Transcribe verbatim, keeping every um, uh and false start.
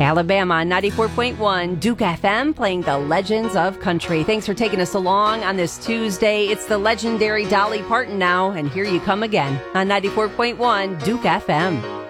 Alabama on ninety-four point one, Duke F M, playing the Legends of Country. Thanks for taking us along on this Tuesday. It's the legendary Dolly Parton now, and here you come again on ninety-four point one, Duke F M.